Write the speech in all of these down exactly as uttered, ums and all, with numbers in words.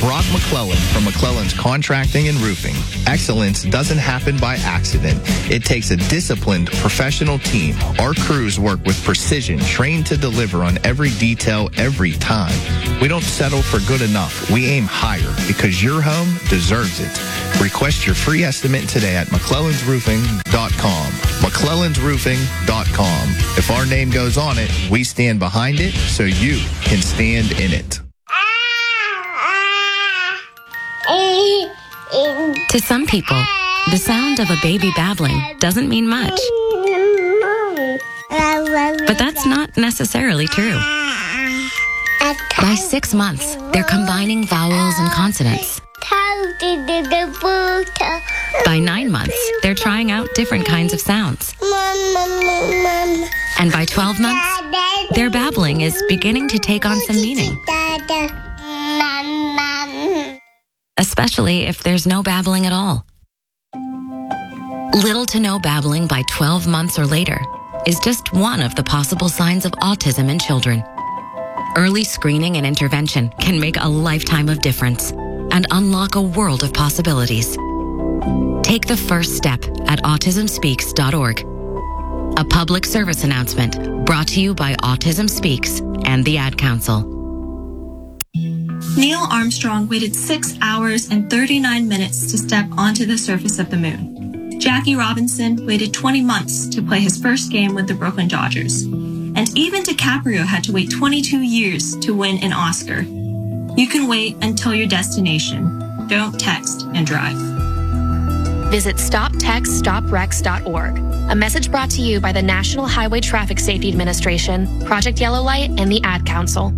Brock McClellan from McClellan's Contracting and Roofing. Excellence doesn't happen by accident. It takes a disciplined, professional team. Our crews work with precision, trained to deliver on every detail every time. We don't settle for good enough. We aim higher because your home deserves it. Request your free estimate today at McClellans Roofing dot com. McClellans Roofing dot com. If our name goes on it, we stand behind it so you can stand in it. To some people, the sound of a baby babbling doesn't mean much. But that's not necessarily true. By six months, they're combining vowels and consonants. By nine months, they're trying out different kinds of sounds. And by twelve months, their babbling is beginning to take on some meaning. Especially if there's no babbling at all. Little to no babbling by twelve months or later is just one of the possible signs of autism in children. Early screening and intervention can make a lifetime of difference and unlock a world of possibilities. Take the first step at autism speaks dot org. A public service announcement brought to you by Autism Speaks and the Ad Council. Neil Armstrong waited six hours and thirty-nine minutes to step onto the surface of the moon. Jackie Robinson waited twenty months to play his first game with the Brooklyn Dodgers. And even DiCaprio had to wait twenty-two years to win an Oscar. You can wait until your destination. Don't text and drive. Visit stop text stop wrecks dot org. A message brought to you by the National Highway Traffic Safety Administration, Project Yellow Light, and the Ad Council.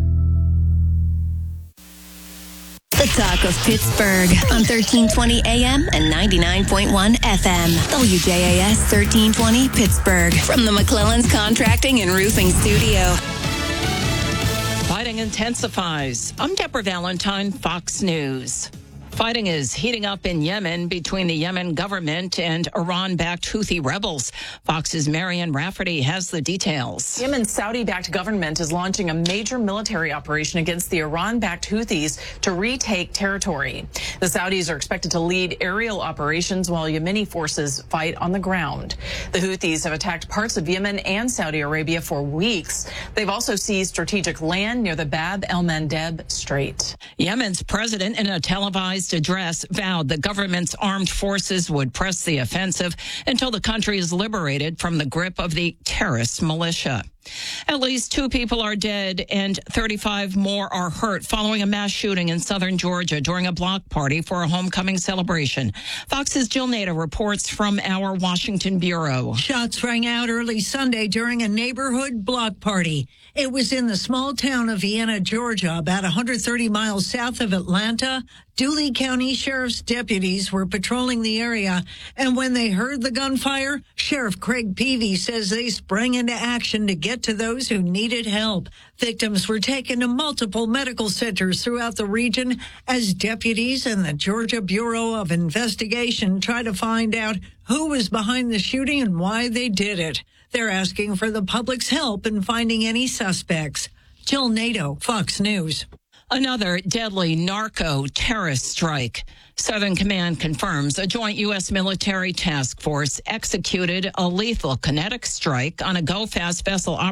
The Talk of Pittsburgh on thirteen twenty A M and ninety-nine point one F M. W J A S thirteen twenty Pittsburgh from the McClellan's Contracting and Roofing Studio. Fighting intensifies. I'm Deborah Valentine, Fox News. Fighting is heating up in Yemen between the Yemen government and Iran-backed Houthi rebels. Fox's Marian Rafferty has the details. Yemen's Saudi-backed government is launching a major military operation against the Iran-backed Houthis to retake territory. The Saudis are expected to lead aerial operations while Yemeni forces fight on the ground. The Houthis have attacked parts of Yemen and Saudi Arabia for weeks. They've also seized strategic land near the Bab el-Mandeb Strait. Yemen's president, in a televised address, vowed the government's armed forces would press the offensive until the country is liberated from the grip of the terrorist militia. At least two people are dead and thirty-five more are hurt following a mass shooting in southern Georgia during a block party for a homecoming celebration. Fox's Jill Nader reports from our Washington bureau. Shots rang out early Sunday during a neighborhood block party. It was in the small town of Vienna, Georgia, about one hundred thirty miles south of Atlanta. Dooley County Sheriff's deputies were patrolling the area, and when they heard the gunfire, Sheriff Craig Peavy says they sprang into action to get to those who needed help. Victims were taken to multiple medical centers throughout the region as deputies and the Georgia Bureau of Investigation try to find out who was behind the shooting and why they did it. They're asking for the public's help in finding any suspects. Jill Nader, Fox News. Another deadly narco-terrorist strike. Southern Command confirms a joint U S military task force executed a lethal kinetic strike on a Go Fast vessel